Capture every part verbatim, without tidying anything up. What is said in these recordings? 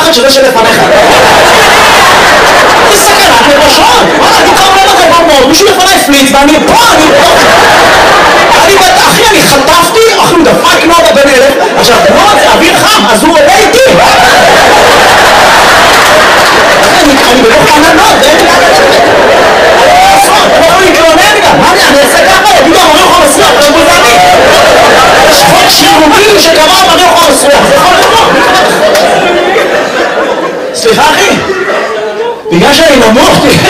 פחד שזה שלפניך. זה סכנת נפשות. וואלה, אני קרוב לך כבר מאוד, מישהו לפניי פליץ, ואני פה, אני פה. אני בטח, אחי, אני חטפתי, אחי, הוא דפק נודה בן אלף. עכשיו, נודה זה אוויר חם, אז הוא עולה איתי. אני בתוך עננות, אין לי לאן לשבת. אני לא יכול להתלונן גם. מה אני אעשה ככה? יגידו, אמרי אוכל מסריח, זה בולבני. יש חוק שירותי שקבע אמרי אוכל מסריח, זה יכול לקרות. סליחה אחי, בגלל שאני נמוך תראה,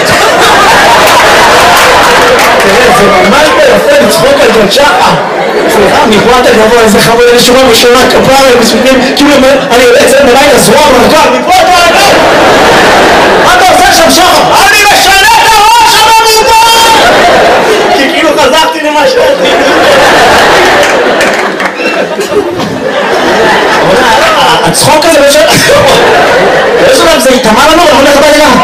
זה ממש ביפה לצחוק על ג'ון שחר. סליחה, מפה אתה גבוה, איזה חמוד, אני שומע בשונה כפרה, בשבילים, כאילו אני עולה את זה מלאי לזרוע ברכב, מפה אתה רגע! מה אתה עושה שם שחר? אני משנה את הראש של המובר! כי כאילו חזרתי למה שאתי. הצחוק הזה בשביל... יש עליו, זה יתאמה לנו, אני הולך הביתה גם.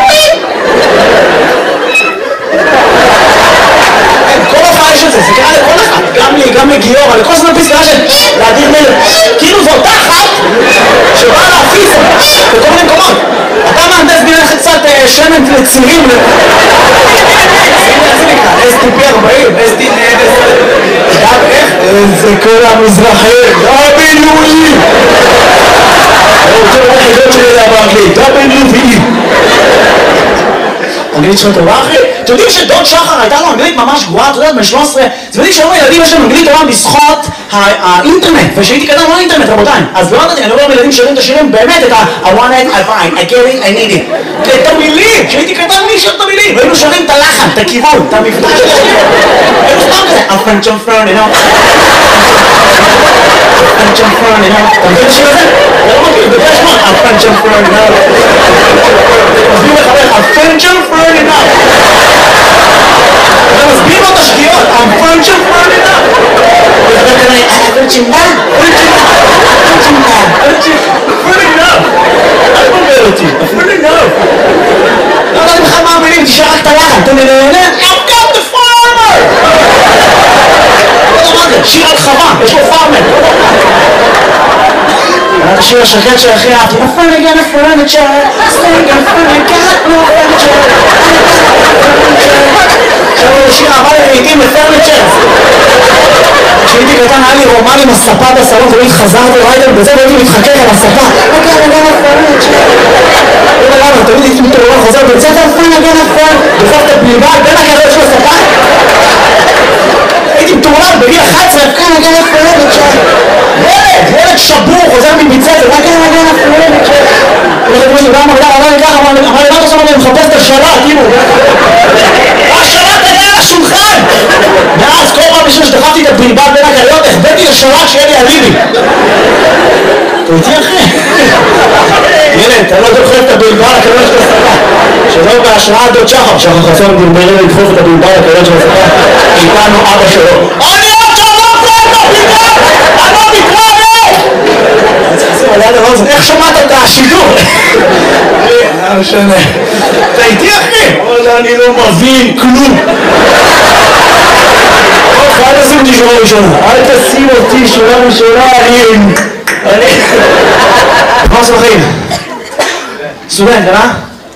כל הופעה יש את זה, זה קרה לכל אחד, גם לי, גם לגיור, לכל זמן פסקה של להגיד מלך. כאילו זו אותה אחת שבאה להפיס בכל מיני מקומות. אתה מהנדס בינך קצת שמן לצירים. זה נקרא, אס טי פי ארבעים, אס טי פי איך? זה כל המזרחים, דאבליו-אי. אותו היחידות שלי לעבר לי, דאבליו-אי. אנגלית שלך טובה אחי? אתם יודעים שדוד שחר הייתה לו אנגלית ממש גרועה, אתה יודעת, ב-שלוש עשרה, אתם יודעים שהיום הילדים יש להם אנגלית טובה בזכות האינטרנט, ושהייתי קטן לא אינטרנט רבותיי, אז לא ידעתי, אני לא רואה ילדים שרים את השירים באמת את ה- I want it, I find, I get it, I need it, את המילים, שהייתי קטן מי שר את המילים, והיינו שרים את הלחן, את הכיוון, את המפתח של השיר, היינו סתם כזה, I'm French, I'm French, you know, I'm French, I'm French, you know, אתה מבין את השיר הזה? זה לא מכיר, בגלל שמות, I'm French, I'm French, you know, מסביר לך, I'm French, I'm French, you know, אתה מסביר לו את השגיאות, I'm French, I'm French, you know, ודבר כזה, French, you know, French, you know, French, you know, French, you know, אל תבלבל אותי, French, you know, לא יודעת בכלל מה המילים, תשאר רק את הלחן, אתה נהנה, I've got the farmer! לא יודע מה זה, שיר על חווה, יש לו פארמר. השיר השקט שהכי אהבתי, A furniture, a furniture, staying a furniture, no furniture. עכשיו הוא שיר אהבה לעיתים לפרניצ'ר. כשהייתי קטן היה לי רומן עם הספה בסלון, תמיד חזרתי רייטל בזה והייתי מתחכך על הספה. אוקיי, אני גם הפרניצ'ר. לא יודע למה, תמיד הייתי מתעורר חוזר בית ספר, פרניצ'ר, פרניצ'ר, בסוף את הבלבל בין הגדול של הספה. הייתי מתעורר בגיל אחת עשרה, פרניצ'ר, פרניצ'ר. ילד, ילד שבור, חוזר מביצת, רק אין הגן הפרניצ'ר. הולכת מולי, בא אמר, אמר לי ככה, אמר לי, מה אתה עושה? אני מחפש את השלט, כאילו. השלט היה על השולחן! ואז כל פעם בשביל שדחפתי את הבלבל בין הגליות, החבאתי לשלט שיהיה לי אליבי. אתה איתי אחי? ילד, אתה לא דוחף את הבלבל הכליות של הספה. שלא בהשראה דוד שחר, שחר חסון דלברי לדחוף את הבלבל הכליות של הספה. איתנו אבא שלו. אני עוד שלא קורא את הבלבל! אני לא מתראה! איך שמעת את השידור? לא משנה. אתה איתי אחי? אני לא מבין כלום. אל תשים אותי שורה ראשונה. אל תשים אותי שורה ראשונה. אני... מה עושה בחיים? סטודנט, אה?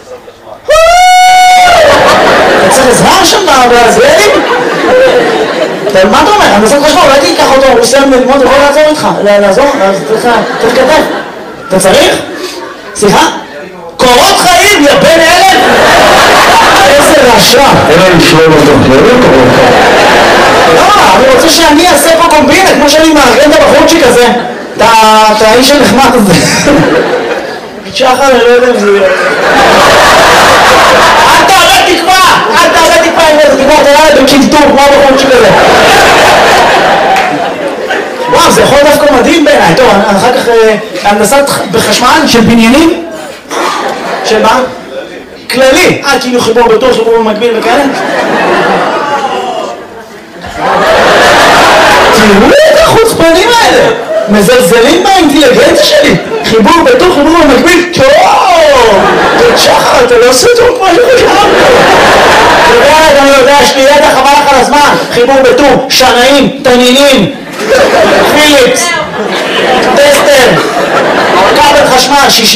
אתה צריך עזרה שם בזבלים? מה אתה אומר? אני עושה חשבון, אולי תיקח אותו, הוא עושה ללמוד, הוא יכול לעזור איתך. לעזור? צריך כתב. אתה צריך? סליחה? קורות חיים, יא בן אלף! איזה רשע! אין לי לשלול אותו, לא לא קורות חיים. לא, אני רוצה שאני אעשה פה קומבינה, כמו שאני מארגן את הבחורצ'יק הזה. את האיש הנחמד הזה. שחר, אני לא יודע אם זה יהיה. אל תעלה תקווה! אל תעלה תקווה אם זה תקווה, אתה יודע בקלטור, כמו הבחורצ'יק הזה. וואו, זה יכול דווקא מדהים בעיניי. טוב, אחר כך הנדסת בחשמל של בניינים. של מה? כללי. אה, כאילו חיבור בטוח, חיבור במקביל וכאלה. תראו את החוצפנים האלה. מזלזלים באינטליגנציה שלי. חיבור בטוח, חיבור במקביל. טוב! תודה שחר, אתה לא עושה טוב כמו שחשבתי. תודה, אני יודע, יש לי ידע חבל לך על הזמן. חיבור בטוח, שנאים, תנינים. פיליפס, טסטר, כבל חשמל, שישים